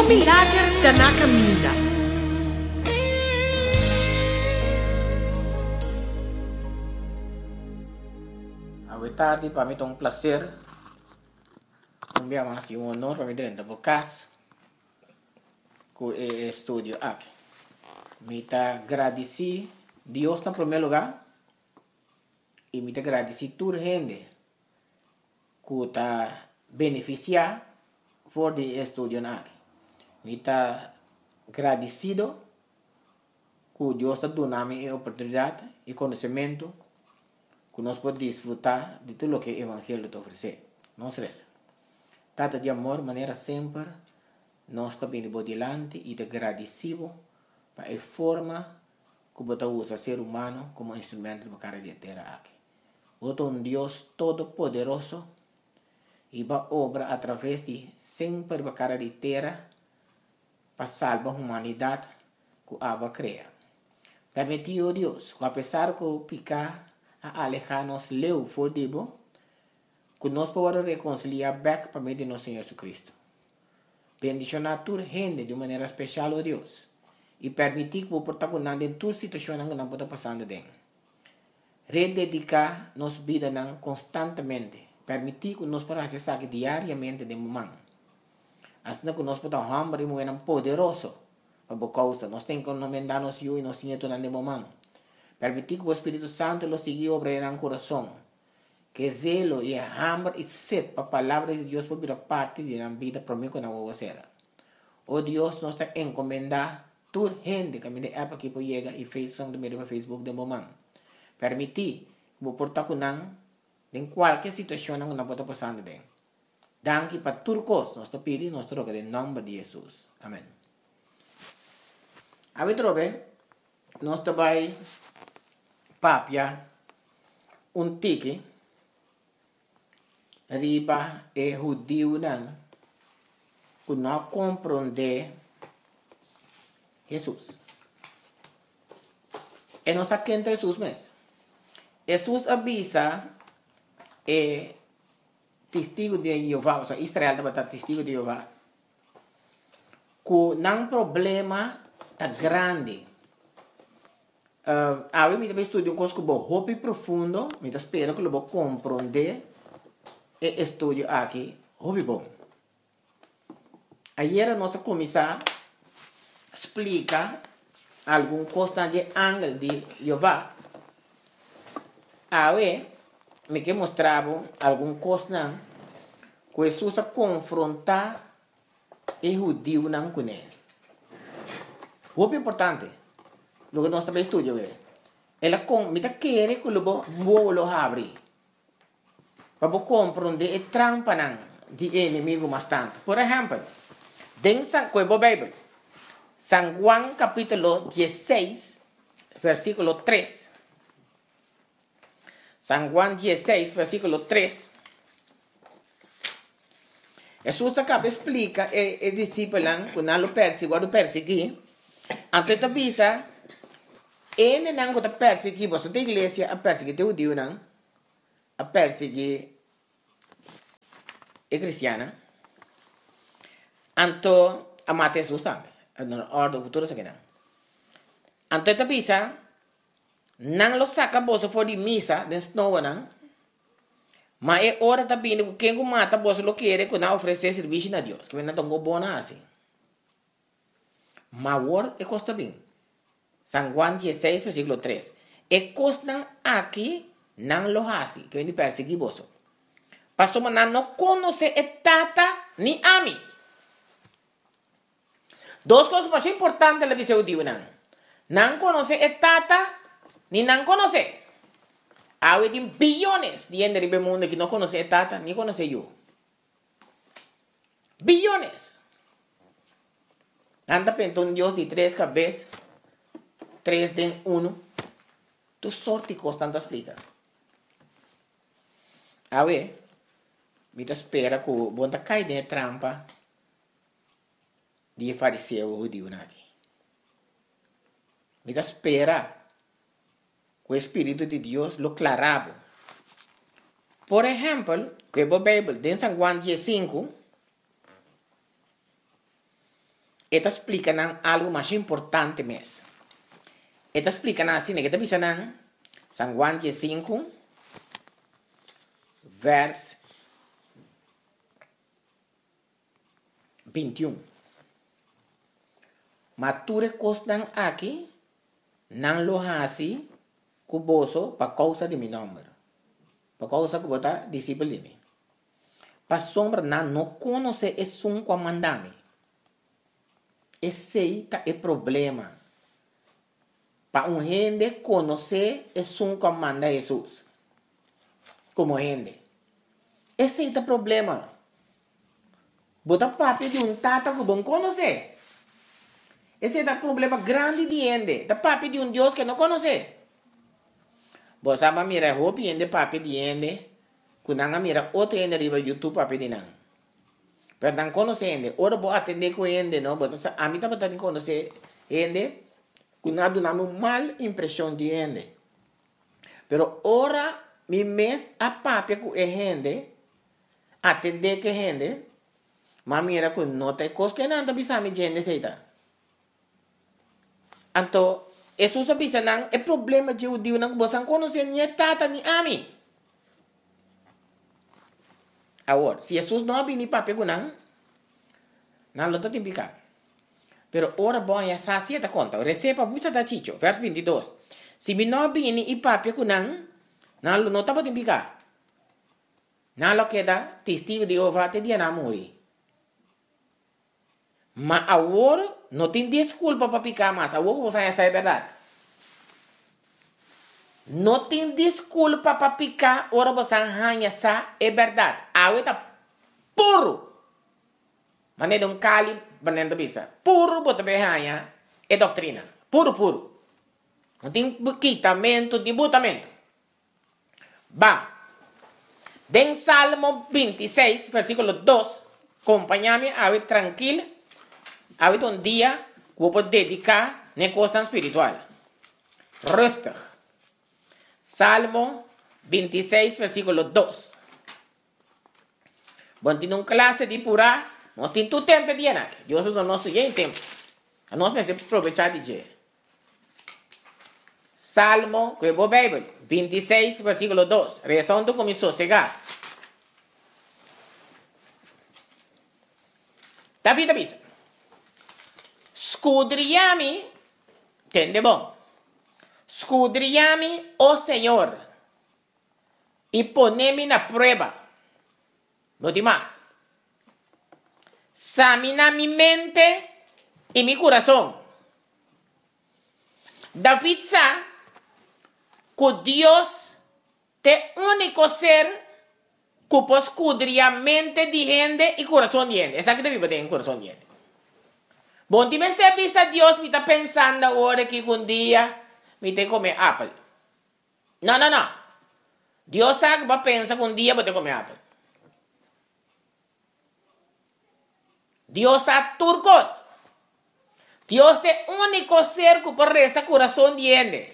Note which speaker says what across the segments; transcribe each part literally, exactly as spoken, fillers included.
Speaker 1: milagre está na caminho.
Speaker 2: Boa tarde, para mim é um prazer. Um dia mais, um honor para mim dentro da casa com o estúdio aqui. Me está agradecido Deus em primeiro lugar e me está agradecido toda a gente que está beneficiando por o estúdio aqui. Me está agradecido que Deus está dando a oportunidade e conhecimento que nós podemos desfrutar de tudo o que o Evangelho está oferecendo. Não se Trata de amor, maneira sempre, nós também de delante e de agradecido para a forma que você usa o ser humano como instrumento para a terra aqui. Você é um Deus todo-poderoso e vai obra através de sempre para a terra para salvar a humanidade que a cria. Permitiu Deus, que apesar de picar a alejar-nos leu for dibo, que nós podemos reconciliar back para meio de nosso Senhor Jesus Cristo. Bendicionar toda gente de maneira especial, oh Deus, e permitir que o protagonista em toda situação que não pode passar dentro. Rededicar nossa vida constantemente, permitir que nós podamos acessar diariamente de momento. Assim que nós podemos hambre e moer poderoso para a causa. Nós temos que encomendar nos e nos Senhor de momento. Permitir que o Espírito Santo lo siga obrando no coração. Que zelo e hambre e sede para a palavra de Deus por parte da vida para mim que não vou ser. Oh Deus, nós está encomendar toda gente que me dê app aqui para chegar e fez som do meio do Facebook de momento. Permitir que o protagonista em qualquer situação não pode passar bem. Danke para tudo coisa. Nós está pedindo, nós troca em nome de Jesus. Amém. A ver, trobe, nós está vai papia um tique riba e judeu não que não compreende Jesus. E nós aqui entre Jesus mesmo. Jesus avisa e testigo de Jeová, ou seja, Israel também está testigo de Jeová, que não problema está grande. Uh, a mim também estudo um coisa que vou hopi profundo, me espero que eu vou compreender e estudo aqui, hopi bom. Ayer nós começar a explicar algum coisa de ângulo de Jeová. A mim me que mostrava algum coisa que Jesus a confrontar e judeu não conhece. Hopi importante. Lo que nós também estudamos é, ela com, me quer que eu vou lo abrir, para compreender a trampa de inimigo bastante. Por exemplo, dentro da Bíblia, San Juan capítulo dezesseis, versículo três. San Juan dezesseis, versículo três. Jesus acaba explica e discípulo que não lo perseguiu, guarda perseguir. Antes da visa, ele não está perseguindo, você tem igreja a perseguir o Deus, não? A perseguir a cristiana. Anto a matar Jesus também. Na ordem futura, isso aqui não. Antes da visa, não lo saca você for de missa, dentro de novo, não? Mas é hora também que quem mata você lo quer que não oferecer serviço a Deus, que não está bom assim. Mas o word é costa bem. San Juan dezesseis, versículo três. E costan aqui não lo hace, que vem perseguir você. Pastor, mas não conhece a tata nem a mim. Duas coisas mais importantes da visão de Deus. Não conhece a tata, nem não conhece. Há bilhões de gente no mundo que não conhece a tata, nem conhece eu. Bilhões. Anda pensando um Deus de três cabeças, três de um, tu sorte constante explica. A ver, me espera que o bom cai de trampa de fariseu o judeu aqui. Me espera que o Espírito de Deus lo clarava. Por exemplo, que a Bíblia, em San Juan dezesseis, Esta explica algo más importante mes. Esta explica así, que te dice San Juan cinco, vers veintiuno. Mature costan aqui, não lo hasi, cuboso, para causa de mi nombre. Para causa que bota disciplina. Para sombra não, não conhece é um comandame. Esse é o problema. Para um gente conhecer é um comanda Jesus. Como gente. Esse é o problema. Bota papi de um tata que bom conhecer. Esse é o problema grande de gente. Da papi de um Deus que não conhece. Você sabe mira roupa de papi de gente. Quando mira outro gente riba YouTube papi de não. Perdão conhece gente. Ora vou atender com gente, não. A mim também tem conhecer gente. Quando dá uma mal impressão de gente. Pero ora mi mes a papi com a gente. Atender que gente. Mas mira que não tem coisa que não bisa mi gente seita. Então, isso se bisa não é problema de o Deus não você conhecer nem tata nem ami. Agora, se Jesus não vem papi com não, não lo tem picar. Pero ora bom é essa certa conta. Receba misa da chicho, verso vinte e dois. Se me não vem e papi com não, não lo não tá podendo picar. Não lo queda testigo de Jeová te dia na morrer. Mas agora não tem desculpa para picar mais. Agora você já sabe a verdade. Não tem desculpa para picar. Agora você já sabe a verdade. Agora está puro. Mas não é um cali para não bisa. Puro para você já é doutrina. Puro, puro. Não tem quitamento, de botamento. Bom. Den Salmo vinte e seis, versículo dois. Acompanha-me, agora tranquilo. Hoy un día que puedo dedicar a cosa espiritual. Rustig. Salmo vinte e seis, versículo dois. Bueno, tiene una clase de pura, no tiene tu tiempo de llenar. Dios no nos tiene tiempo. Nós precisamos aprovechar de dia. Salmo, que é a Bíblia, vinte e seis, versículo dois. Rezando com sossegar. David avisa. Escudriame, entende bom? Escudriame, ó Senhor, e poneme na prova. No demais. Examina mi mente e mi coração. David sabe que Deus é o único ser que pode escudriar a mente de gente e coração de gente. Essa que David tem em coração de gente. Bom, se me está vista Deus, me está pensando agora que um dia me tem que comer apple. Não, não, não. Deus sabe que vai pensar que um dia vou ter que comer apple. Deus sabe turcos. Deus é o único ser que pode rezar coração de gente.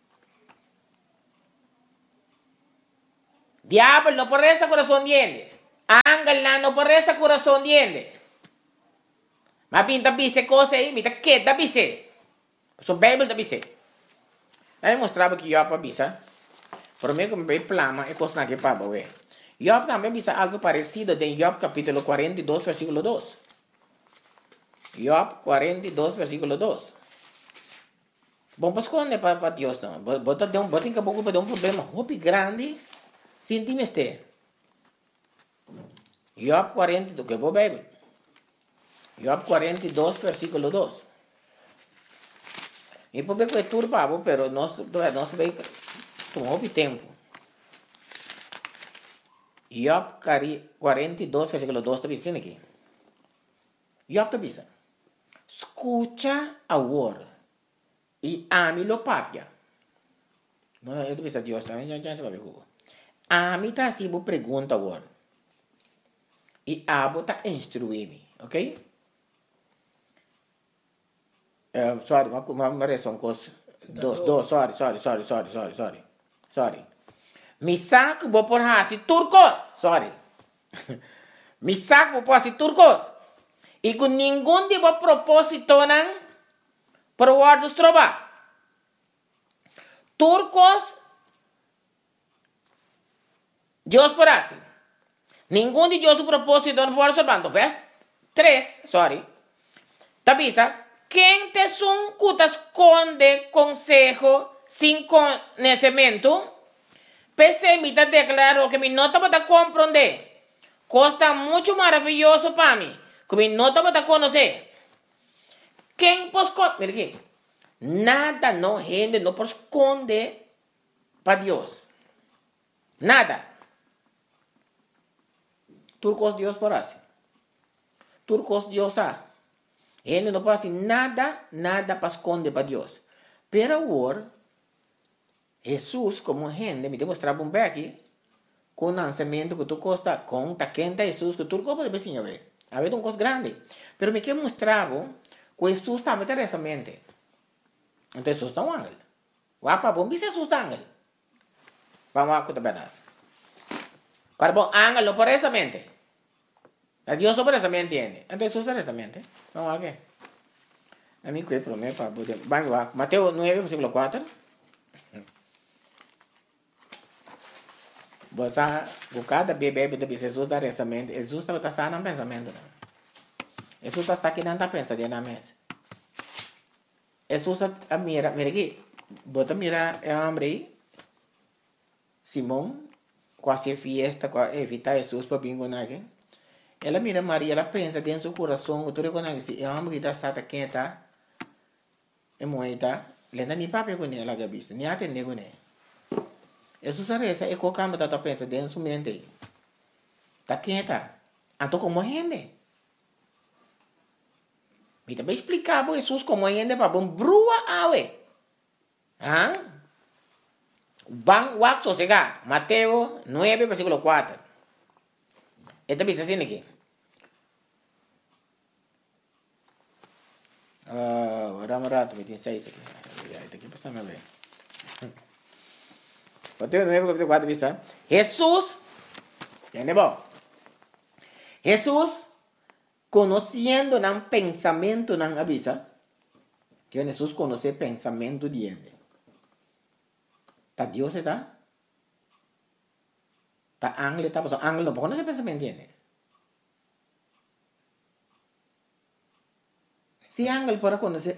Speaker 2: Diablo não pode rezar coração de gente. Ángel não pode rezar coração de gente. Mas pinta bise coisa aí, me tá quieta bise. So Bíblia da bise. Aí mostrava que Job bisa. Por mim como bem plama é coisa que para ver. Job também bisa algo parecido em Job capítulo quarenta e dois versículo dois. Job quarenta e dois versículo dois. Bom, pues quando é para Deus não. Bota de um, bota em caboclo para um problema hopi grande. Sinti-me este. Job quarenta e dois, que é a Bíblia. Job quarenta e dois, versículo dois. E por que é turbado, pero nós nós vai tomar tempo. Job quarenta e dois, versículo dois está dizendo aqui. Job está dizendo: escucha agora e ame-lo papia. Não, eu estou dizendo Deus também, já já se vai ver. Ame está assim, vou perguntar agora. E abo está instruir-me, ok? Uh, sorry, uma, uma, uma reação coisa. Dos, dos, sorry, sorry, sorry, sorry, sorry, sorry. Sorry. Mi saco vou por hasi turcos. Sorry. Mi saco vou por hasi turcos. E com nenhum tipo de propósito não para o dos trabalhos. Turcos, Deus por assim. Nenhum de Deus o propósito não pode ser bando. Verso três, sorry. Tabisa, quem te son que te esconde consejo sem conhecimento, pensei me te declarou que me nota para compreender. Costa muito maravilhoso para mim, que me nota para conhecer. Quem pode esconder? Mira aqui. Nada não rende, não pode esconder para Deus. Nada. Turcos Deus por assim. Turcos Deus há. Ele não pode nada, nada para esconder para Deus. Pero agora, Jesus, como gente, me demonstrava um pouco aqui, com o lançamento que tu costa, com a quenta Jesus, que tu pode ver, a ver. A ver, um coisa grande. Pero me que mostrava que Jesus estava nessa mente. Então, Jesus está um ángel. Wapa, bom, Jesus está um ángel. Vamos lá, com a verdade. Agora, bom, ángel não por essa mente. A Dios sobre esa mente entiende. Entonces usa esa mente. Vamos a ver. A mí que promete para poder. Vamos a Mateo nueve, versículo cuatro. Você buscar bebê de Jesus dar essa mente. Jesus está sano no pensamento. Jesus está aqui não está pensando na mesa. Jesus a mira, mira aqui. Bota mira é homem aí. Simão, quase fiesta, quase evitar Jesus para bingo aqui. Ela mira Maria, ela pensa dentro do coração, tu reconhece, é homem que está sata quem está, é moeda, lenda nem papel com ela, gabiça, nem atende com ela. Jesus a reza, é qualquer coisa que pensa dentro da mente. Tá quem está? Então como rende? Me também explicar para Jesus como rende para bom brua awe. Ah? Bang wak sosega, Mateo nueve, versículo cuatro. Esta dice assim aqui. Uh, Rama rato, vinte e seis aqui. Está aqui passando a ver. Mateo nueve, versículo cuatro dice: Jesús, ¿entiende bom? Jesús, conociendo el pensamiento nan avisa, que Jesús conoce el pensamiento de él. ¿Está Dios está? ¿Está ángel está? Pues ángel no conoce el pensamiento de él. Si ángel puede conocer,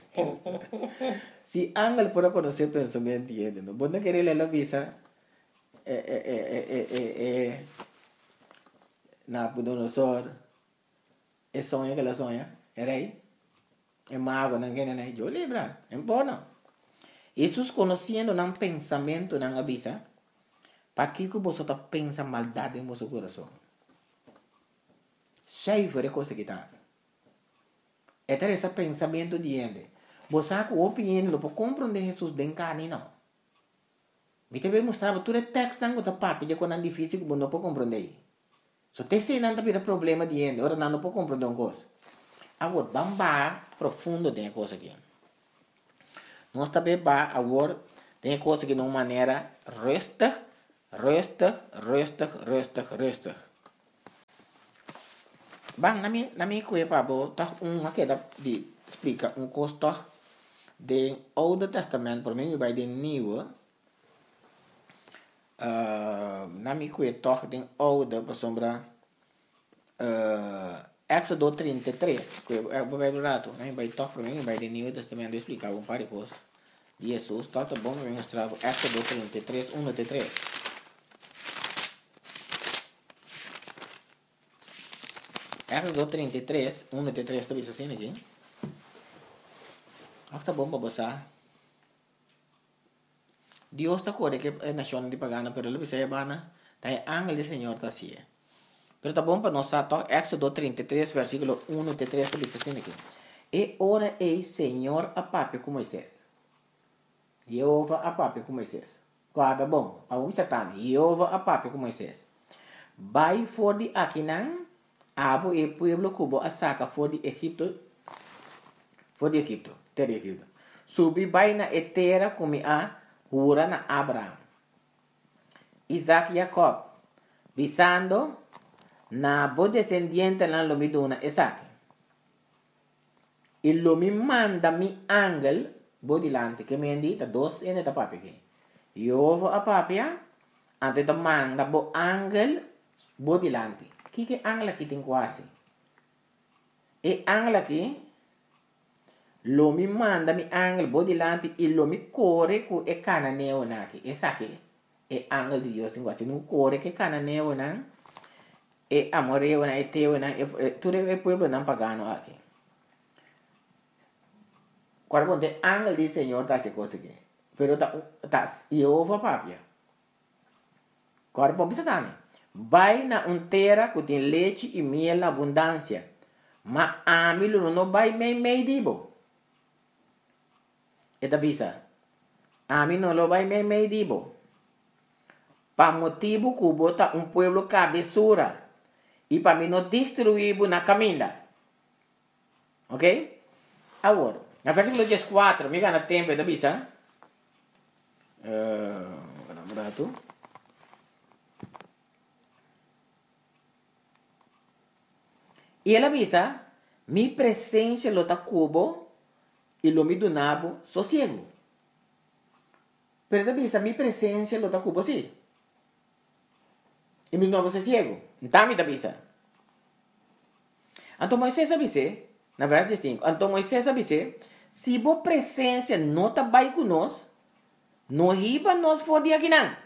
Speaker 2: si ángel puede conocer el pensamiento de él, ¿no? Vos no querés leer la visa, eh, eh, eh, eh, eh, eh, Nabucodonosor, el sueño que la sueña, el rey, el mago, no quiere nada, yo libra, es bueno. Jesús conociendo un pensamiento, no avisa, para que vosotros pensan maldad en vuestro corazón. Cheio de cosas que están. Este es el pensamiento de él. Vos sabes que la opinión no puede comprender Jesús de carne, no. Me te voy a mostrar todo el texto que está papi, ya cuando es difícil que vos no puede comprender. So te sei não tem problema de ele, ora não pode compreender uma coisa. Agora, vamos lá profundo tem coisa aqui. Nós também vamos agora tem coisa que de uma maneira resta, resta, resta, resta, resta. Bang, na minha na minha coisa para botar uma que dá de explica um custo do Old Testamento, por mim vai de New. Uh, na minha coisa toca tem Old para sombra uh, Éxodo trinta e três, que é o Bíblia rato, né? Vai tocar para mim vai de New Testamento explicar um par de coisas. Jesus, tá bom, eu mostrar Éxodo trinta e três, um até três. Éxodo trinta e três, um até três, tá vendo assim aqui? Ah, tá bom para você. Deus está corre que é nação de pagana, pero ele vai bana, tá é ángel do Senhor tá assim. Pero tá bom para nós tá Éxodo trinta e três, versículo um até três, tá vendo assim aqui? E ora ei Senhor a papo com Moisés. Jeová a papo com Moisés. Guarda bom, a um satã, Jeová a papo com Moisés. Vai for de Aquinan, abo e pueblo cubo a saca for de Egipto, for de Egipto, terra de Egipto. Subi vai na etera como a Hura na Abraham, Isaac e Jacob, visando na bo descendiente na lomiduna Isaac. e lo mi manda mi angel bo dilante che mi dita dos ene da papi che io vo a papia ante da manda bo angel bo dilante chi che angela chi tin quasi e angela chi lo mi manda mi angel bo dilante e lo mi core cu e cananeo naki e sa che e angel di Dio sin quasi nu core che cananeo na e amoreo na e teo na e tu e pueblo nan pagano aqui. Cuando el ángel del Señor te hace cosas que, pero ta Jehová papia. Cuando bisa tami, vai na un terra que tem leite e miel na abundância, mas amilo não vai mei mei dibo. Eta bisa, ami não lo vai mei mei dibo. Pa motivo que bota um pueblo cabeçura e para mim não destruir na caminha. Ok? Agora, na versículo quatro, me gana tempo da bisa. Uh, Rato. E ela bisa, mi presença lo ta cubo e lo mi donabo sossego. Pero da bisa, mi presença lo ta cubo sì. E mi donabo sossego. Então mi da bisa. Então Moisés avise, na versículo cinco, então Moisés avise, se a presença não está bem conosco, não riba nós for de aqui não.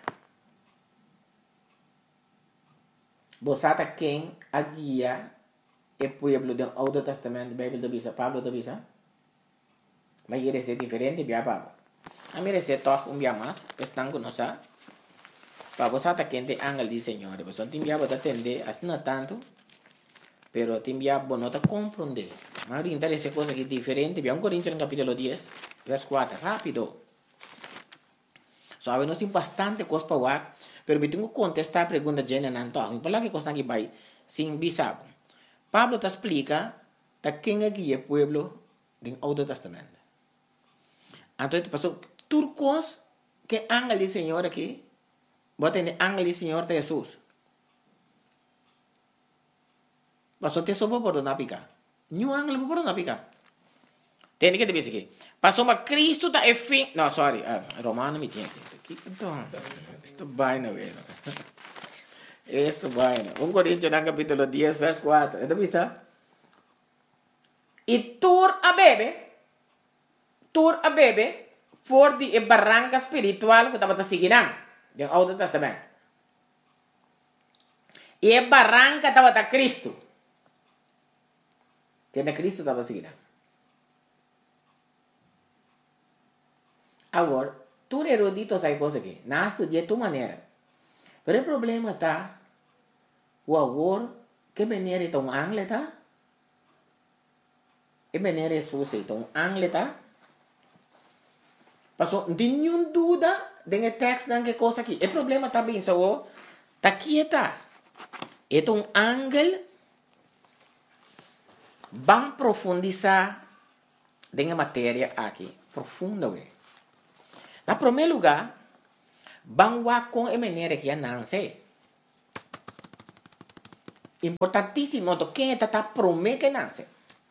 Speaker 2: Você está quem a guia o povo do Antigo Testamento, Bíblia da Bisa, Pablo da Bisa? Mas ele é diferente de Pablo. A mim é toque um dia mais, estão conosco. Para você está quem tem ángel do Senhor, você tem que atender, assim não tanto, pero tem que não te compreender. Mas ahorita essa coisa aqui diferente, vamos Coríntios no capítulo dez, verso quatro, rápido. So, nós temos bastante coisa para falar, pero eu tenho que contestar a pergunta de Jana Nanto. Eu falar que coisa aqui vai, sem bisabo. Pablo te explica da quem é que é o povo do Antigo Testamento. Então, ele passou tudo coisa que ángel do Senhor aqui, bota em ángel do Senhor de Jesus. Passou te soube por não picar. Nenhum ángel por não picar. Tem que te dizer que passou uma Cristo da fim. Não, sorry, uh, Romano me tinha. Então, isto vai na vez. Isto vai na. um Coríntios no capítulo dez, verso quatro. É bisa? E tur a bebe, tur a bebe, for de barranca espiritual que estava seguindo do Antigo Testamento. E a barranca estava da Cristo. Que na Cristo estava seguindo. Agora, tu erudito sai coisa aqui. Não estudia de tua maneira. Mas o problema está, o agora, que maneira é um ángel, tá? Que maneira é sua, é um ángel, tá? Passou, não tem nenhuma dúvida de texto não que coisa aqui. O problema está bem, só, tá aqui, tá? É um ángel, vamos profundizar na matéria aqui, profunda, ué. Na primeiro lugar, vamos com a maneira que não sei. Importantíssimo, quem está tá prometendo que não sei.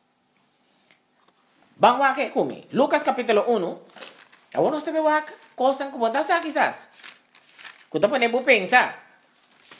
Speaker 2: Vamos aqui comigo. Lucas capítulo um. Agora nós temos que constar como está quizás. Quando você pode pensar.